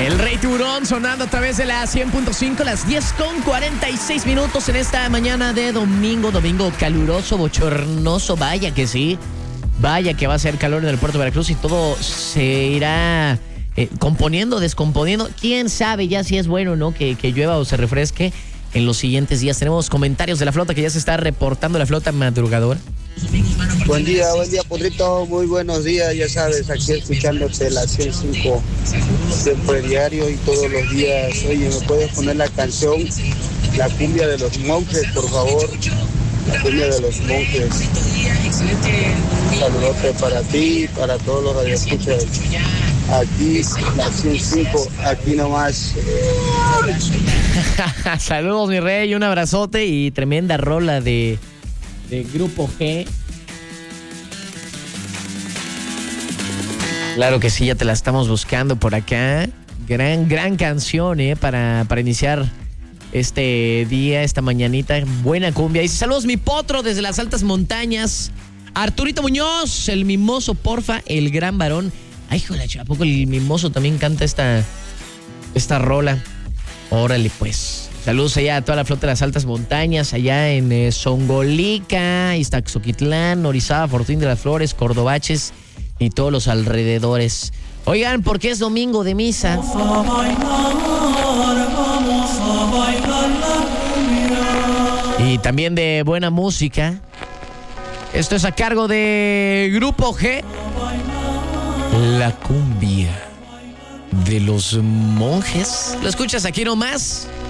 El Rey Tiburón sonando a través de la 100.5, las 10:46 en esta mañana de domingo caluroso, bochornoso, vaya que sí. Vaya que va a ser calor en el puerto de Veracruz y todo se irá componiendo, descomponiendo. Quién sabe ya si es bueno o no que llueva o se refresque en los siguientes días. Tenemos comentarios de la flota que ya se está reportando, la flota madrugadora. Buen día, Podrito, muy buenos días, ya sabes, aquí escuchándote la 105 siempre diario y todos los días. Oye, ¿me puedes poner la canción La Cumbia de los Monjes, por favor? La Cumbia de los Monjes. Un saludote para ti y para todos los radioescuchas. Aquí, la 105, aquí nomás. Saludos, mi rey, un abrazote y tremenda rola de Grupo G. Claro que sí, ya te la estamos buscando por acá. Gran canción, para iniciar este día, esta mañanita. Buena cumbia. Dice, saludos, mi potro, desde las altas montañas. Arturito Muñoz, el mimoso, porfa, el gran varón. Ay, joder, ¿a poco el mimoso también canta esta rola? Órale, pues. Saludos allá a toda la flota de las altas montañas, allá en Zongolica, Iztaxoquitlán, Orizaba, Fortín de las Flores, Cordobaches y todos los alrededores. Oigan, porque es domingo de misa. Vamos a bailar la cumbia. Y también de buena música. Esto es a cargo de Grupo G. La Cumbia de los Monjes. ¿Lo escuchas aquí nomás?